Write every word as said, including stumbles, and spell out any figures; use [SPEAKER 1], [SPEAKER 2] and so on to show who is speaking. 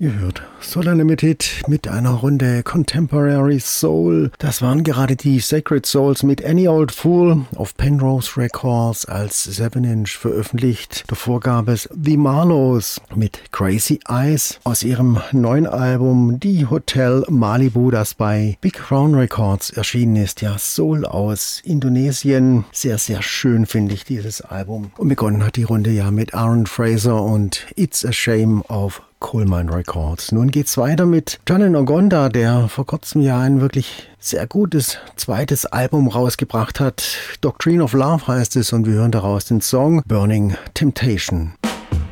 [SPEAKER 1] Ihr hört Soul Unlimited mit einer Runde Contemporary Soul. Das waren gerade die Sacred Souls mit Any Old Fool auf Penrose Records als seven inch veröffentlicht. Davor gab es The Marlows mit Crazy Eyes aus ihrem neuen Album Die Hotel Malibu, das bei Big Crown Records erschienen ist. Ja, Soul aus Indonesien. Sehr, sehr schön finde ich dieses Album. Und begonnen hat die Runde ja mit Aaron Fraser und It's a Shame auf Coalmine Records. Nun geht's weiter mit Janan Ogonda, der vor kurzem ja ein wirklich sehr gutes zweites Album rausgebracht hat. Doctrine of Love heißt es und wir hören daraus den Song Burning Temptation.